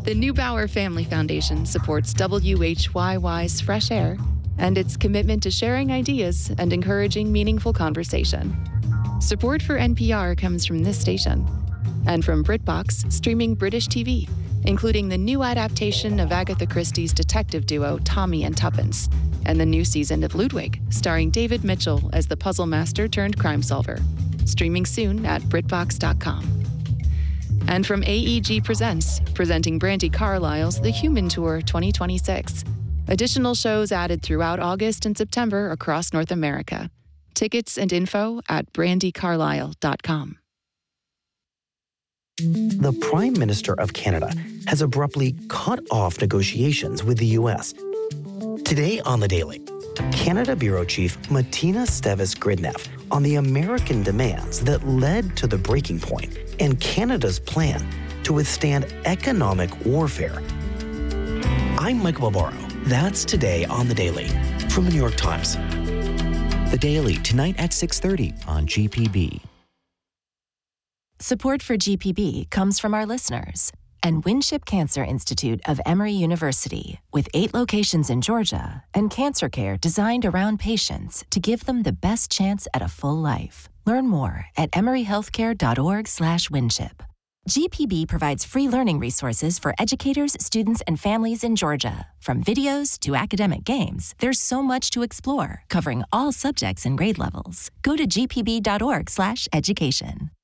The Neubauer Family Foundation supports WHYY's Fresh Air and its commitment to sharing ideas and encouraging meaningful conversation. Support for NPR comes from this station and from BritBox, streaming British TV, including the new adaptation of Agatha Christie's detective duo Tommy and Tuppence, and the new season of Ludwig, starring David Mitchell as the puzzle master turned crime solver. Streaming soon at BritBox.com. And from AEG Presents, presenting Brandi Carlile's The Human Tour 2026. Additional shows added throughout August and September across North America. Tickets and info at brandicarlile.com. The Prime Minister of Canada has abruptly cut off negotiations with the U.S. Today on The Daily, Canada Bureau Chief Martina Stevis-Gridneff on the American demands that led to the breaking point and Canada's plan to withstand economic warfare. I'm Mike Barbaro. That's Today on The Daily from the New York Times. The Daily, tonight at 6:30 on GPB. Support for GPB comes from our listeners and Winship Cancer Institute of Emory University, with 8 locations in Georgia and cancer care designed around patients to give them the best chance at a full life. Learn more at emoryhealthcare.org/winship. GPB provides free learning resources for educators, students, and families in Georgia. From videos to academic games, there's so much to explore, covering all subjects and grade levels. Go to gpb.org/education.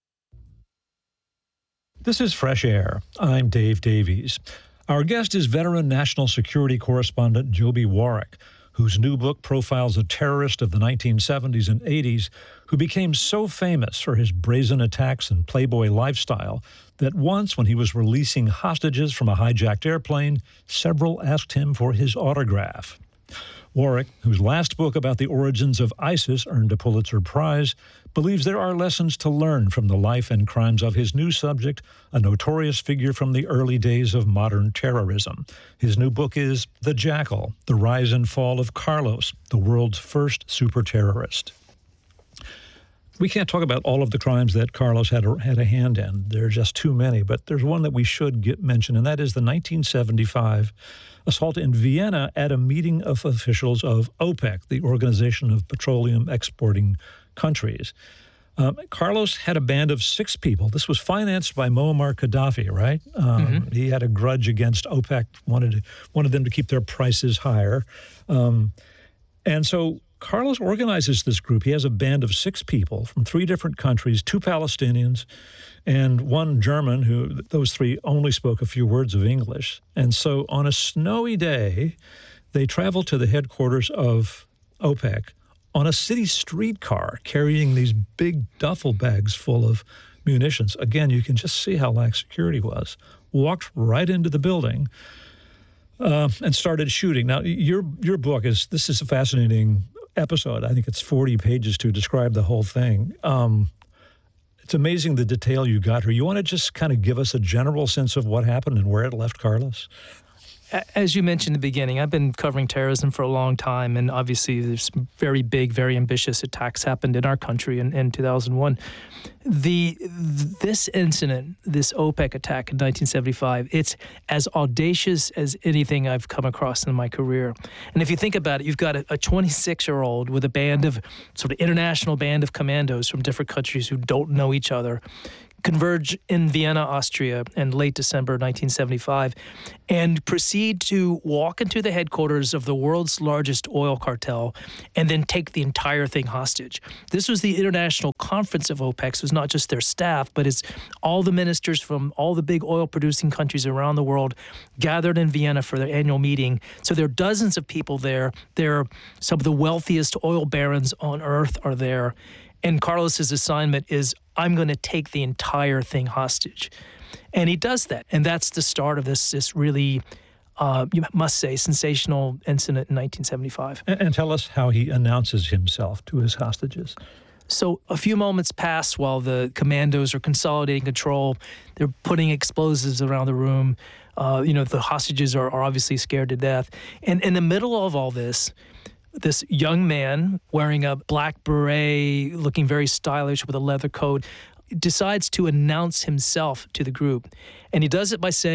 This is Fresh Air. I'm Dave Davies. Our guest is veteran national security correspondent Joby Warrick, whose new book profiles a terrorist of the 1970s and 80s who became so famous for his brazen attacks and playboy lifestyle that once, when he was releasing hostages from a hijacked airplane, several asked him for his autograph. Warrick, whose last book about the origins of ISIS earned a Pulitzer Prize, believes there are lessons to learn from the life and crimes of his new subject, a notorious figure from the early days of modern terrorism. His new book is The Jackal, The Rise and Fall of Carlos, the world's first super-terrorist. We can't talk about all of the crimes that Carlos had a hand in. There are just too many, but there's one that we should mention, and that is the 1975 assault in Vienna at a meeting of officials of OPEC, the Organization of Petroleum Exporting Countries. Carlos had a band of 6 people. This was financed by Muammar Gaddafi, right? He had a grudge against OPEC, wanted them to keep their prices higher. And so Carlos organizes this group. He has a band of 6 people from 3 different countries, 2 Palestinians and 1 German, who those 3 only spoke a few words of English. And so on a snowy day, they travel to the headquarters of OPEC on a city streetcar carrying these big duffel bags full of munitions. Again, you can just see how lax security was. Walked right into the building and started shooting. Now, your book this is a fascinating episode. I think it's 40 pages to describe the whole thing. It's amazing the detail you got here. You want to just kind of give us a general sense of what happened and where it left Carlos? As you mentioned in the beginning, I've been covering terrorism for a long time, and obviously there's very big, very ambitious attacks happened in our country in 2001. This incident, this OPEC attack in 1975, it's as audacious as anything I've come across in my career. And if you think about it, you've got a 26-year-old with a band of sort of international band of commandos from different countries who don't know each other, converge in Vienna, Austria, in late December 1975, and proceed to walk into the headquarters of the world's largest oil cartel and then take the entire thing hostage. This was the international conference of OPEC. So it's not just their staff, but it's all the ministers from all the big oil-producing countries around the world gathered in Vienna for their annual meeting. So there are dozens of people there. Some of the wealthiest oil barons on earth are there. And Carlos's assignment is, I'm going to take the entire thing hostage. And he does that. And that's the start of this really, you must say, sensational incident in 1975. And tell us how he announces himself to his hostages. So a few moments pass while the commandos are consolidating control. They're putting explosives around the room. The hostages are obviously scared to death. And in the middle of all this young man wearing a black beret, looking very stylish with a leather coat, decides to announce himself to the group. And he does it by saying,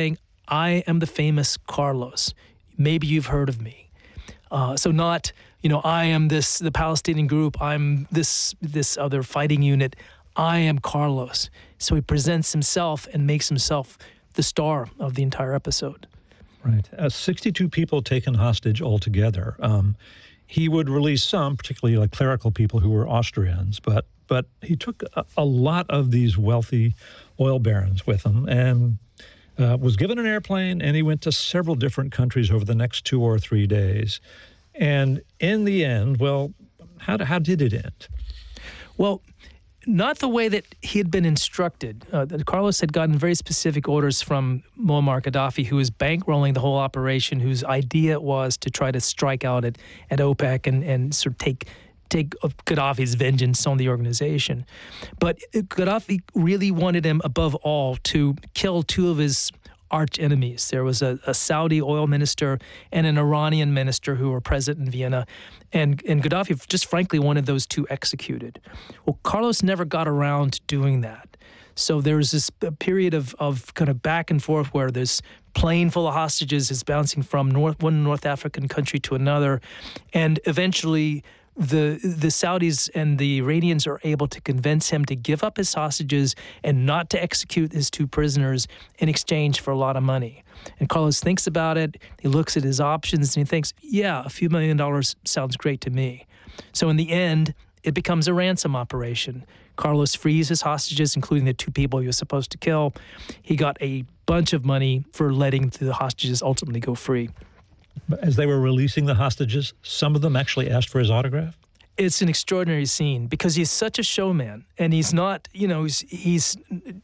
I am the famous Carlos. Maybe you've heard of me. So not, I am the Palestinian group. I'm this other fighting unit. I am Carlos. So he presents himself and makes himself the star of the entire episode. Right. 62 people taken hostage altogether. He would release some, particularly like clerical people who were Austrians, but he took a lot of these wealthy oil barons with him and was given an airplane, and he went to several different countries over the next 2 or 3 days. And in the end, well, how did it end? Well, not the way that he had been instructed. Carlos had gotten very specific orders from Muammar Gaddafi, who was bankrolling the whole operation, whose idea was to try to strike out at OPEC and sort of take Gaddafi's vengeance on the organization. But Gaddafi really wanted him, above all, to kill two of his arch enemies. There was a Saudi oil minister and an Iranian minister who were present in Vienna, and Gaddafi just frankly wanted those two executed. Well, Carlos never got around to doing that. So there was this period of kind of back and forth where this plane full of hostages is bouncing from one North African country to another, and eventually the Saudis and the Iranians are able to convince him to give up his hostages and not to execute his two prisoners in exchange for a lot of money. And Carlos thinks about it. He looks at his options and he thinks, yeah, a few $1 million sounds great to me. So in the end, it becomes a ransom operation. Carlos frees his hostages, including the two people he was supposed to kill. He got a bunch of money for letting the hostages ultimately go free. As they were releasing the hostages, some of them actually asked for his autograph? It's an extraordinary scene because he's such a showman, and he's not, he's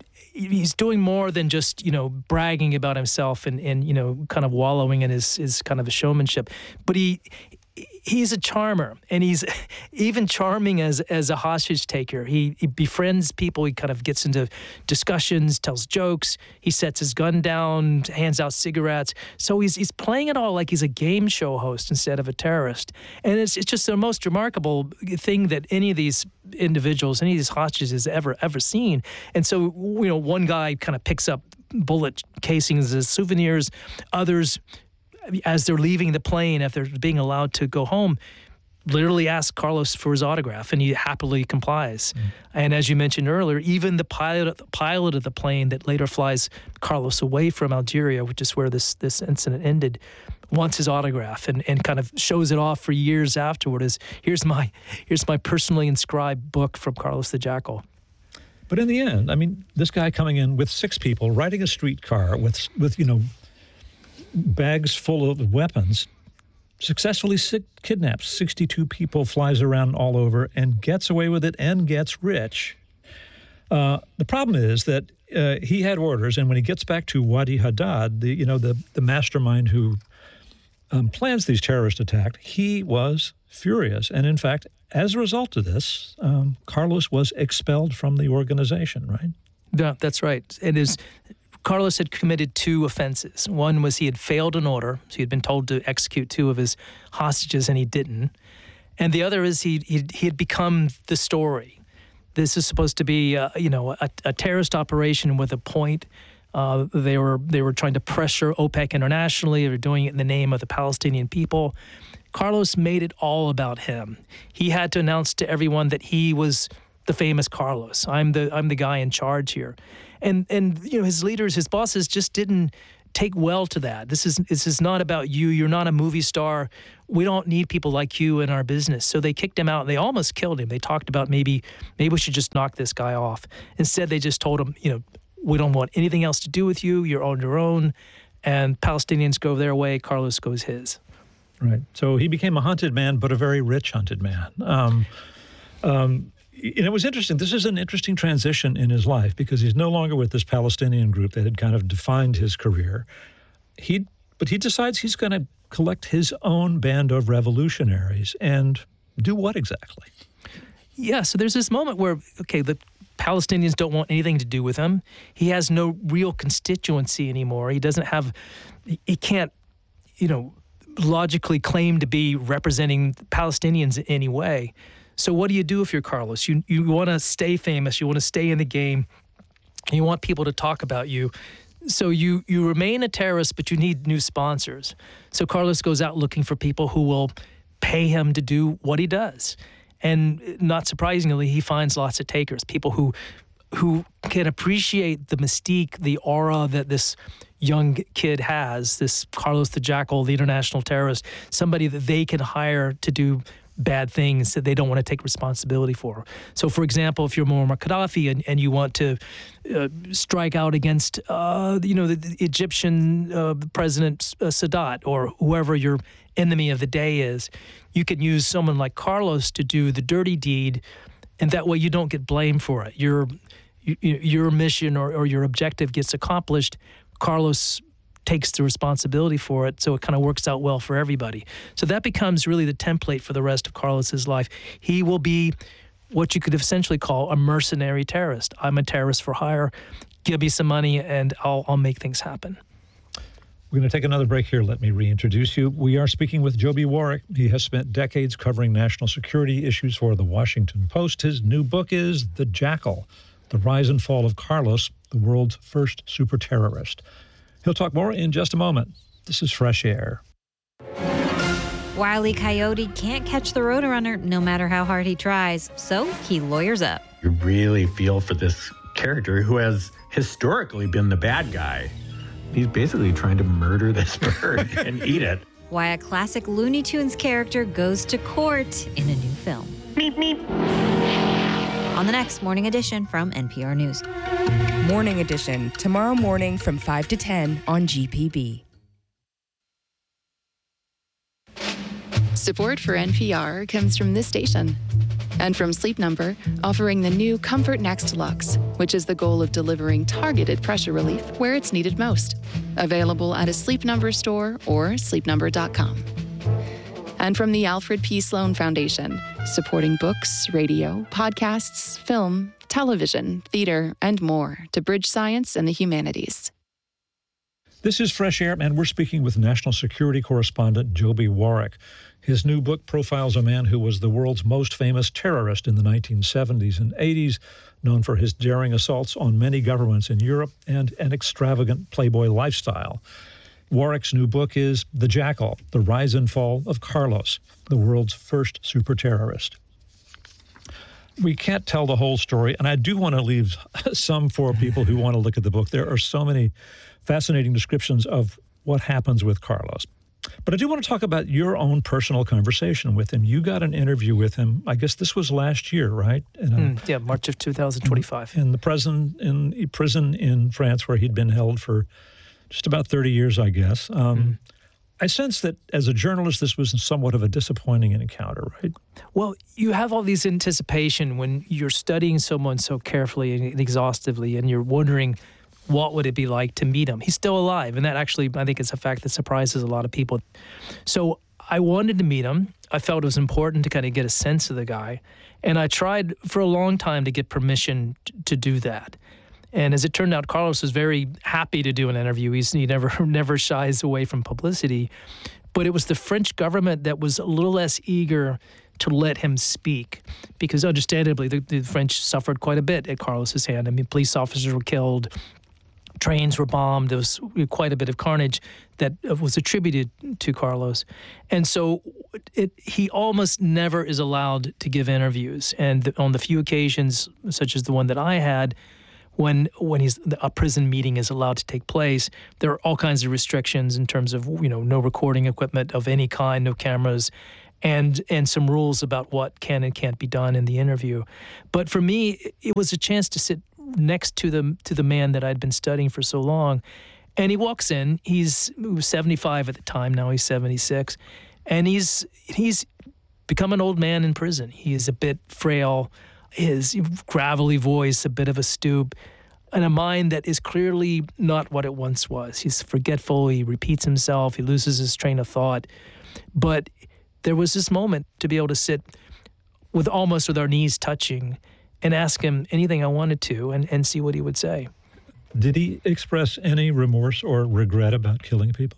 doing more than just, bragging about himself and kind of wallowing in his kind of a showmanship. But he's a charmer, and he's even charming as a hostage taker. He befriends people. He kind of gets into discussions, tells jokes. He sets his gun down, hands out cigarettes. So he's playing it all like he's a game show host instead of a terrorist. And it's just the most remarkable thing that any of these individuals, any of these hostages has ever seen. And so, one guy kind of picks up bullet casings as souvenirs. Others, as they're leaving the plane, if they're being allowed to go home, literally ask Carlos for his autograph, and he happily complies. And as you mentioned earlier, even the pilot of the plane that later flies Carlos away from Algeria, which is where this incident ended, wants his autograph and kind of shows it off for years afterward as here's my personally inscribed book from Carlos the Jackal. But in the end, I mean, this guy coming in with 6 people, riding a streetcar with bags full of weapons, successfully kidnaps 62 people, flies around all over, and gets away with it and gets rich. The problem is that he had orders, and when he gets back to Wadi Haddad, the mastermind who plans these terrorist attacks, he was furious. And in fact, as a result of this, Carlos was expelled from the organization, right? Yeah, that's right. Carlos had committed 2 offenses. One was he had failed an order, so he had been told to execute 2 of his hostages, and he didn't. And the other is he had become the story. This is supposed to be, a terrorist operation with a point. They were trying to pressure OPEC internationally. They were doing it in the name of the Palestinian people. Carlos made it all about him. He had to announce to everyone that he was the famous Carlos. I'm the guy in charge here. And his leaders, his bosses just didn't take well to that. This is not about you. You're not a movie star. We don't need people like you in our business. So they kicked him out. They almost killed him. They talked about maybe we should just knock this guy off. Instead, they just told him, we don't want anything else to do with you. You're on your own. And Palestinians go their way. Carlos goes his. Right. So he became a hunted man, but a very rich hunted man. It was interesting. This is an interesting transition in his life because he's no longer with this Palestinian group that had kind of defined his career. But he decides he's going to collect his own band of revolutionaries and do what exactly? Yeah, so there's this moment where, the Palestinians don't want anything to do with him. He has no real constituency anymore. He can't, logically claim to be representing Palestinians in any way. So what do you do if you're Carlos? You want to stay famous. You want to stay in the game. You want people to talk about you. So you remain a terrorist, but you need new sponsors. So Carlos goes out looking for people who will pay him to do what he does. And not surprisingly, he finds lots of takers, people who can appreciate the mystique, the aura that this young kid has, this Carlos the Jackal, the international terrorist, somebody that they can hire to do bad things that they don't want to take responsibility for. So, for example, if you're Muammar Gaddafi and you want to strike out against, the Egyptian President Sadat or whoever your enemy of the day is, you can use someone like Carlos to do the dirty deed, and that way you don't get blamed for it. Your mission or your objective gets accomplished. Carlos takes the responsibility for it, so it kind of works out well for everybody. So that becomes really the template for the rest of Carlos's life. He will be what you could essentially call a mercenary terrorist. I'm a terrorist for hire. Give me some money and I'll make things happen. We're going to take another break here. Let me reintroduce you. We are speaking with Joby Warrick. He has spent decades covering national security issues for the Washington Post. His new book is The Jackal, The Rise and Fall of Carlos, the World's First Super Terrorist. He'll talk more in just a moment. This is Fresh Air. Wile E. Coyote can't catch the Roadrunner no matter how hard he tries, so he lawyers up. You really feel for this character who has historically been the bad guy. He's basically trying to murder this bird and eat it. Why a classic Looney Tunes character goes to court in a new film. Meep, meep. On the next Morning Edition from NPR News. Morning Edition, tomorrow morning from 5 to 10 on GPB. Support for NPR comes from this station and from Sleep Number, offering the new Comfort Next Luxe, which is the goal of delivering targeted pressure relief where it's needed most. Available at a Sleep Number store or sleepnumber.com. And from the Alfred P. Sloan Foundation, supporting books, radio, podcasts, film, television, theater, and more to bridge science and the humanities. This is Fresh Air, and we're speaking with national security correspondent Joby Warrick. His new book profiles a man who was the world's most famous terrorist in the 1970s and 80s, known for his daring assaults on many governments in Europe and an extravagant playboy lifestyle. Warrick's new book is The Jackal, The Rise and Fall of Carlos, the world's first super terrorist. We can't tell the whole story, and I do want to leave some for people who want to look at the book. There are so many fascinating descriptions of what happens with Carlos. But I do want to talk about your own personal conversation with him. You got an interview with him, I guess this was last year, right? March of 2025. In the prison in France, where he'd been held for just about 30 years, I guess. I sense that as a journalist, this was somewhat of a disappointing encounter, right? Well, you have all these anticipation when you're studying someone so carefully and exhaustively, and you're wondering, what would it be like to meet him? He's still alive, and that actually, I think, is a fact that surprises a lot of people. So I wanted to meet him. I felt it was important to kind of get a sense of the guy, and I tried for a long time to get permission to do that. And as it turned out, Carlos was very happy to do an interview. He never shies away from publicity. But it was the French government that was a little less eager to let him speak, because understandably, the French suffered quite a bit at Carlos's hand. I mean, police officers were killed, trains were bombed. There was quite a bit of carnage that was attributed to Carlos. And so he almost never is allowed to give interviews. And on the few occasions, such as the one that I had, when a prison meeting is allowed to take place, there are all kinds of restrictions in terms of, no recording equipment of any kind, no cameras, and some rules about what can and can't be done in the interview. But for me, it was a chance to sit next to the man that I'd been studying for so long. And he walks in. He was 75 at the time. Now he's 76. And he's become an old man in prison. He is a bit frail. His gravelly voice, a bit of a stoop, and a mind that is clearly not what it once was. He's forgetful. He repeats himself. He loses his train of thought. But there was this moment to be able to sit with our knees touching and ask him anything I wanted to and see what he would say. Did he express any remorse or regret about killing people?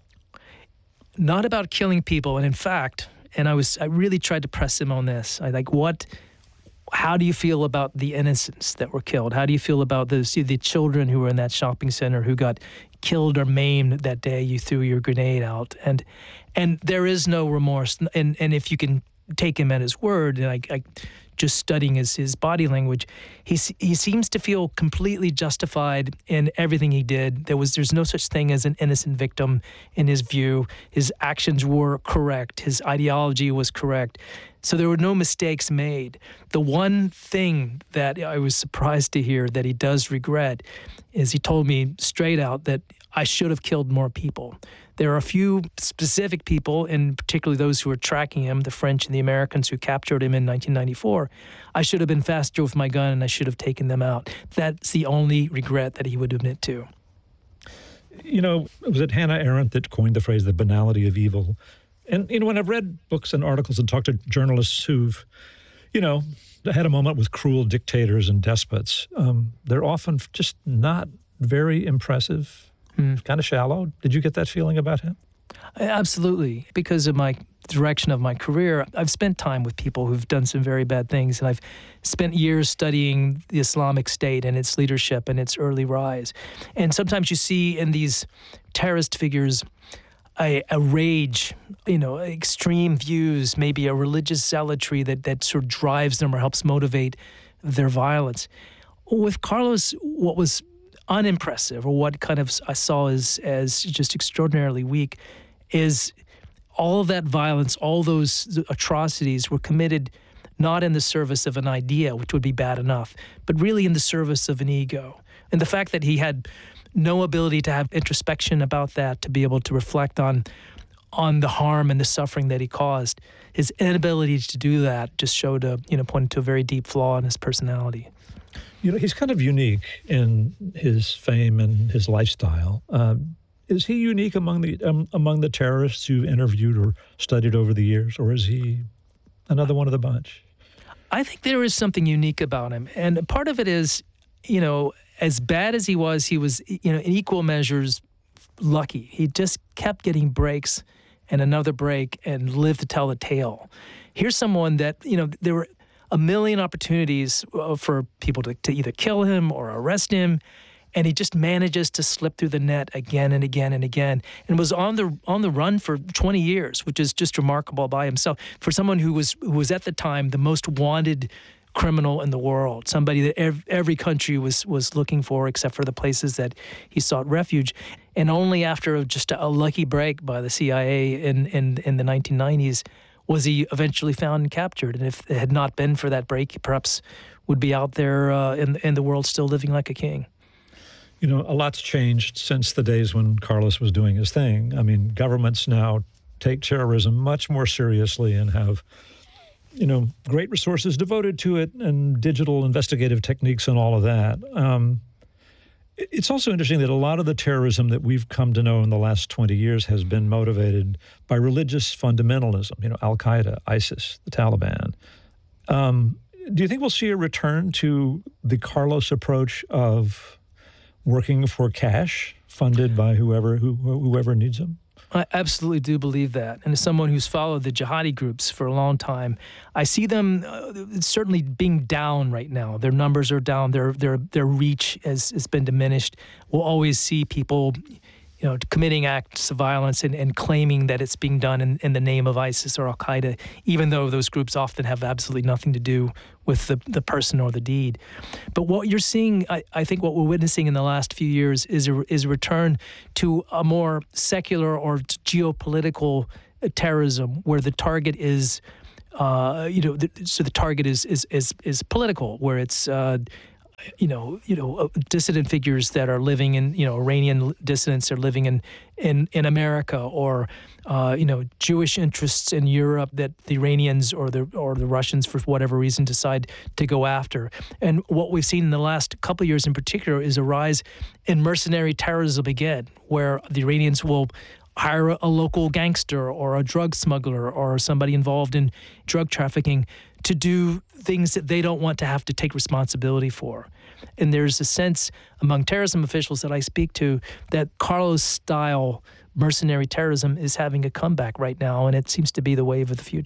Not about killing people. And in fact, I really tried to press him on this. How do you feel about the innocents that were killed? How do you feel about the children who were in that shopping center who got killed or maimed that day you threw your grenade out? And there is no remorse. And if you can take him at his word, and I just studying his body language, he seems to feel completely justified in everything he did. There's no such thing as an innocent victim in his view. His actions were correct. His ideology was correct. So there were no mistakes made. The one thing that I was surprised to hear that he does regret is he told me straight out that I should have killed more people. There are a few specific people, and particularly those who were tracking him, the French and the Americans who captured him in 1994. I should have been faster with my gun and I should have taken them out. That's the only regret that he would admit to. You know, was it Hannah Arendt that coined the phrase the banality of evil? And, you know, when I've read books and articles and talked to journalists who've, you know, had a moment with cruel dictators and despots, they're often just not very impressive, kind of shallow. Did you get that feeling about him? Absolutely. Because of my direction of my career, I've spent time with people who've done some very bad things, and I've spent years studying the Islamic State and its leadership and its early rise. And sometimes you see in these terrorist figures a rage, you know, extreme views, maybe a religious zealotry that sort of drives them or helps motivate their violence. With Carlos, what was unimpressive, or what kind of I saw as just extraordinarily weak, is all of that violence, all those atrocities were committed not in the service of an idea, which would be bad enough, but really in the service of an ego. And the fact that he had no ability to have introspection about that, to be able to reflect on the harm and the suffering that he caused, his inability to do that just showed pointed to a very deep flaw in his personality. You know, he's kind of unique in his fame and his lifestyle. Is he unique among the terrorists you've interviewed or studied over the years, or is he another one of the bunch? I think there is something unique about him, and part of it is, you know, as bad as he was, you know, in equal measures lucky. He just kept getting breaks and another break and lived to tell the tale. Here's someone that, you know, there were a million opportunities for people to either kill him or arrest him, and he just manages to slip through the net again and again and again, and was on the run for 20 years, which is just remarkable by himself for someone who was at the time the most wanted criminal in the world, somebody that every country was looking for except for the places that he sought refuge. And only after just a lucky break by the CIA in the 1990s was he eventually found and captured. And if it had not been for that break, he perhaps would be out there in the world still living like a king. You know, a lot's changed since the days when Carlos was doing his thing. I mean, governments now take terrorism much more seriously and have, you know, great resources devoted to it and digital investigative techniques and all of that. It's also interesting that a lot of the terrorism that we've come to know in the last 20 years has been motivated by religious fundamentalism, you know, Al-Qaeda, ISIS, the Taliban. Do you think we'll see a return to the Carlos approach of working for cash funded by whoever needs them? I absolutely do believe that. And as someone who's followed the jihadi groups for a long time, I see them certainly being down right now. Their numbers are down. Their reach has been diminished. We'll always see people, you know, committing acts of violence and claiming that it's being done in the name of ISIS or Al-Qaeda, even though those groups often have absolutely nothing to do with the person or the deed. But what you're seeing, I think what we're witnessing in the last few years is a return to a more secular or geopolitical terrorism, where the target is, so the target is political, where it's dissident figures that are living in, you know, Iranian dissidents are living in America, or Jewish interests in Europe that the Iranians or the Russians, for whatever reason, decide to go after. And what we've seen in the last couple of years in particular is a rise in mercenary terrorism again, where the Iranians will hire a local gangster or a drug smuggler or somebody involved in drug trafficking to do things that they don't want to have to take responsibility for. And there's a sense among terrorism officials that I speak to that Carlos-style mercenary terrorism is having a comeback right now, and it seems to be the wave of the future.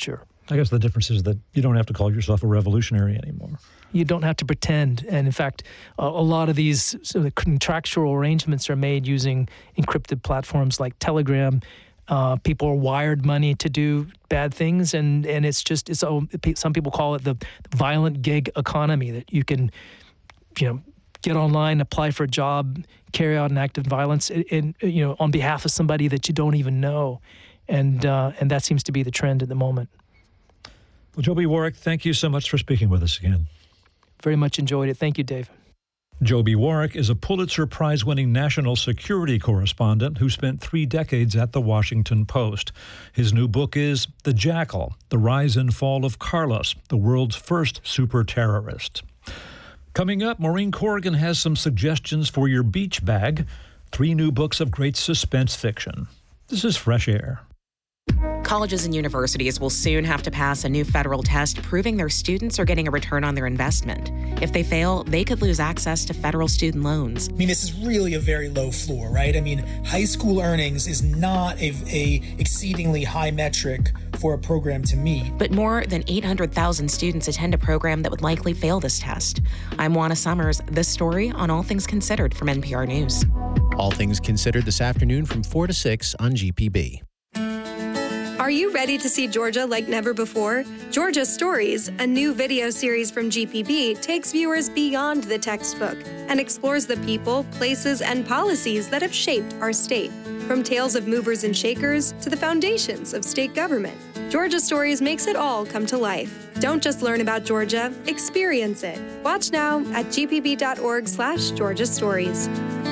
I guess the difference is that you don't have to call yourself a revolutionary anymore. You don't have to pretend. And in fact, a lot of these sort of contractual arrangements are made using encrypted platforms like Telegram. People are wired money to do bad things, and some people call it the violent gig economy, that you can, get online, apply for a job, carry out an act of violence, on behalf of somebody that you don't even know, and that seems to be the trend at the moment. Well, Joby Warrick, thank you so much for speaking with us again. Very much enjoyed it. Thank you, Dave. Joby Warrick is a Pulitzer Prize-winning national security correspondent who spent 3 decades at The Washington Post. His new book is The Jackal, The Rise and Fall of Carlos, the world's first super-terrorist. Coming up, Maureen Corrigan has some suggestions for your beach bag. 3 new books of great suspense fiction. This is Fresh Air. Colleges and universities will soon have to pass a new federal test proving their students are getting a return on their investment. If they fail, they could lose access to federal student loans. This is really a very low floor, right? High school earnings is not a exceedingly high metric for a program to meet. But more than 800,000 students attend a program that would likely fail this test. I'm Juana Summers. This story on All Things Considered from NPR News. All Things Considered this afternoon from 4 to 6 on GPB. Are you ready to see Georgia like never before? Georgia Stories, a new video series from GPB, takes viewers beyond the textbook and explores the people, places, and policies that have shaped our state. From tales of movers and shakers to the foundations of state government, Georgia Stories makes it all come to life. Don't just learn about Georgia, experience it. Watch now at gpb.org/Georgia Stories.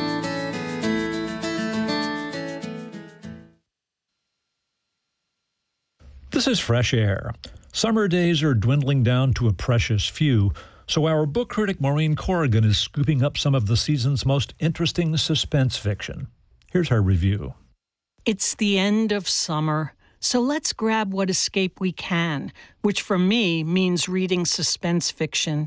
This is Fresh Air. Summer days are dwindling down to a precious few, so our book critic Maureen Corrigan is scooping up some of the season's most interesting suspense fiction. Here's her review. It's the end of summer, so let's grab what escape we can, which for me means reading suspense fiction.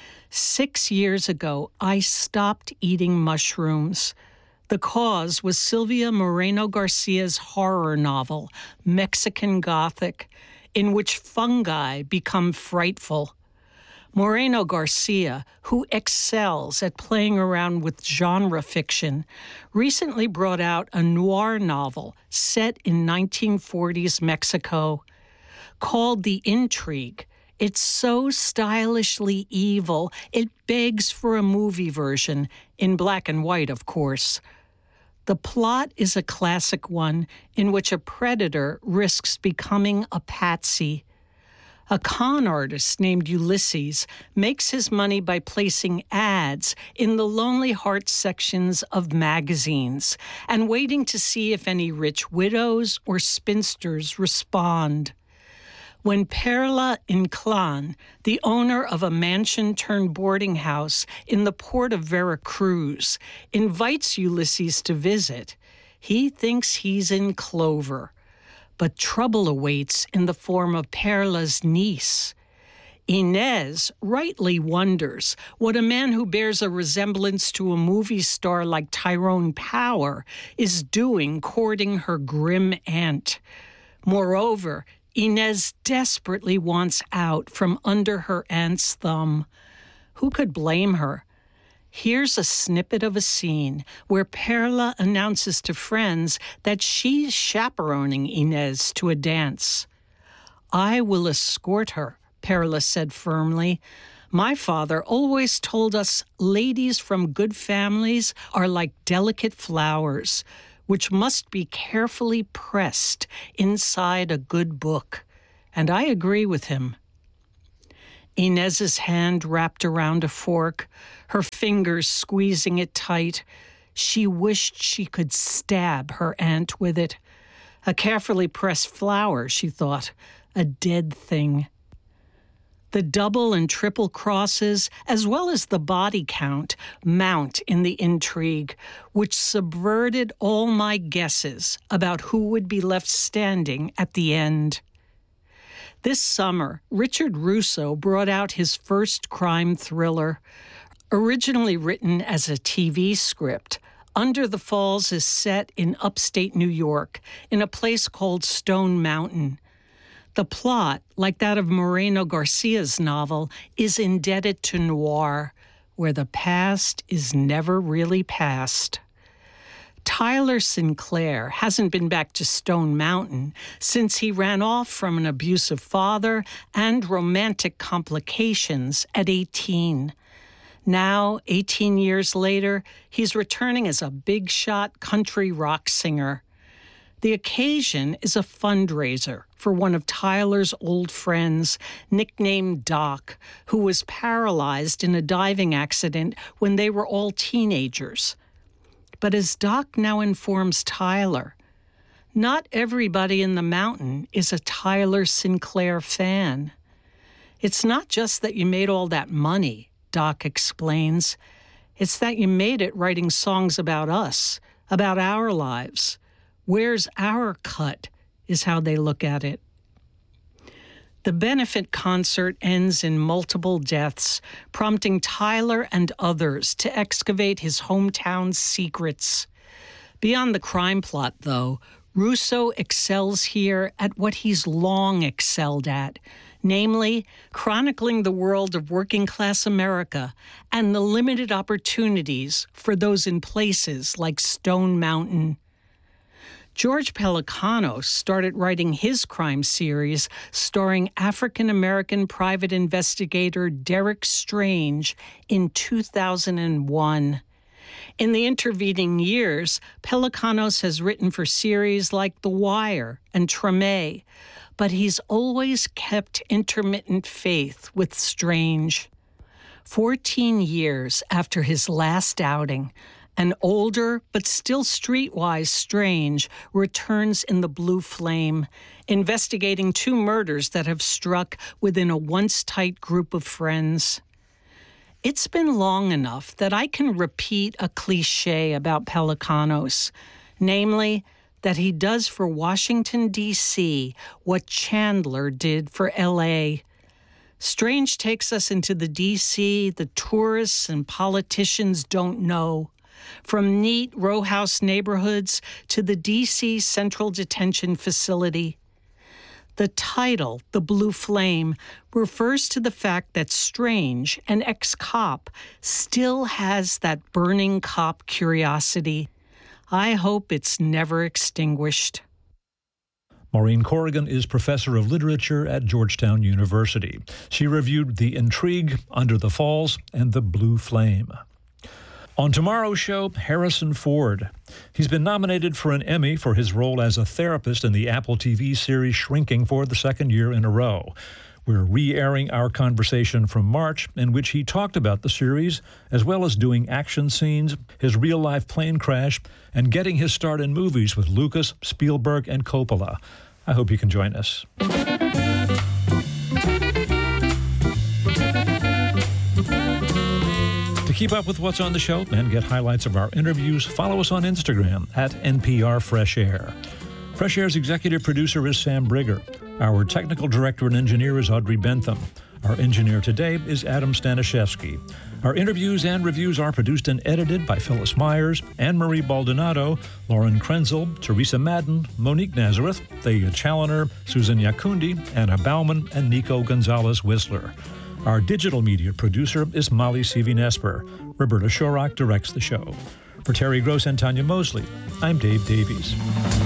6 years ago, I stopped eating mushrooms. The cause was Silvia Moreno Garcia's horror novel, Mexican Gothic, in which fungi become frightful. Moreno Garcia, who excels at playing around with genre fiction, recently brought out a noir novel set in 1940s Mexico. Called The Intrigue, it's so stylishly evil, it begs for a movie version, in black and white, of course. The plot is a classic one in which a predator risks becoming a patsy. A con artist named Ulysses makes his money by placing ads in the Lonely Hearts sections of magazines and waiting to see if any rich widows or spinsters respond. When Perla Inclán, the owner of a mansion-turned-boarding house in the port of Veracruz, invites Ulysses to visit, he thinks he's in clover. But trouble awaits in the form of Perla's niece. Inez rightly wonders what a man who bears a resemblance to a movie star like Tyrone Power is doing courting her grim aunt. Moreover, Inez desperately wants out from under her aunt's thumb. Who could blame her? Here's a snippet of a scene where Perla announces to friends that she's chaperoning Inez to a dance. "I will escort her," Perla said firmly. "My father always told us ladies from good families are like delicate flowers, which must be carefully pressed inside a good book." And I agree with him. Inez's hand wrapped around a fork, her fingers squeezing it tight. She wished she could stab her aunt with it. A carefully pressed flower, she thought, a dead thing. The double and triple crosses, as well as the body count, mount in The Intrigue, which subverted all my guesses about who would be left standing at the end. This summer, Richard Russo brought out his first crime thriller. Originally written as a TV script, Under the Falls is set in upstate New York, in a place called Stone Mountain. The plot, like that of Moreno Garcia's novel, is indebted to noir, where the past is never really past. Tyler Sinclair hasn't been back to Stone Mountain since he ran off from an abusive father and romantic complications at 18. Now, 18 years later, he's returning as a big-shot country rock singer. The occasion is a fundraiser for one of Tyler's old friends, nicknamed Doc, who was paralyzed in a diving accident when they were all teenagers. But as Doc now informs Tyler, not everybody in the mountain is a Tyler Sinclair fan. It's not just that you made all that money, Doc explains. It's that you made it writing songs about us, about our lives. Where's our cut, is how they look at it. The benefit concert ends in multiple deaths, prompting Tyler and others to excavate his hometown's secrets. Beyond the crime plot, though, Russo excels here at what he's long excelled at, namely, chronicling the world of working-class America and the limited opportunities for those in places like Stone Mountain. George Pelecanos started writing his crime series starring African-American private investigator Derek Strange in 2001. In the intervening years, Pelecanos has written for series like The Wire and Treme, but he's always kept intermittent faith with Strange. 14 years after his last outing, an older but still streetwise Strange returns in The Blue Flame, investigating 2 murders that have struck within a once-tight group of friends. It's been long enough that I can repeat a cliché about Pelecanos, namely that he does for Washington, D.C. what Chandler did for L.A. Strange takes us into the D.C. the tourists and politicians don't know, from neat row house neighborhoods to the D.C. Central Detention Facility. The title, The Blue Flame, refers to the fact that Strange, an ex-cop, still has that burning cop curiosity. I hope it's never extinguished. Maureen Corrigan is professor of literature at Georgetown University. She reviewed The Intrigue, Under the Falls, and The Blue Flame. On tomorrow's show, Harrison Ford. He's been nominated for an Emmy for his role as a therapist in the Apple TV series Shrinking for the 2nd year in a row. We're re-airing our conversation from March in which he talked about the series, as well as doing action scenes, his real-life plane crash, and getting his start in movies with Lucas, Spielberg, and Coppola. I hope you can join us. To keep up with what's on the show and get highlights of our interviews, follow us on Instagram at NPR Fresh Air. Fresh Air's executive producer is Sam Brigger. Our technical director and engineer is Audrey Bentham. Our engineer today is Adam Staniszewski. Our interviews and reviews are produced and edited by Phyllis Myers, Anne-Marie Baldonado, Lauren Krenzel, Teresa Madden, Monique Nazareth, Thea Challoner, Susan Yakundi, Anna Bauman, and Nico Gonzalez-Whistler. Our digital media producer is Molly Seavy-Nesper. Roberta Shorrock directs the show. For Terry Gross and Tanya Mosley, I'm Dave Davies.